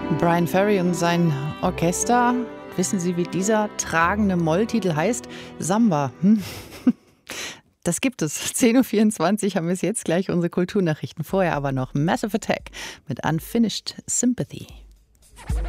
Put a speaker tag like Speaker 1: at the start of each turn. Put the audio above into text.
Speaker 1: Bryan Ferry und sein Orchester. Wissen Sie, wie dieser tragende Molltitel heißt? Samba. Das gibt es. 10.24 Uhr haben wir es jetzt gleich, unsere Kulturnachrichten. Vorher aber noch Massive Attack mit Unfinished Sympathy.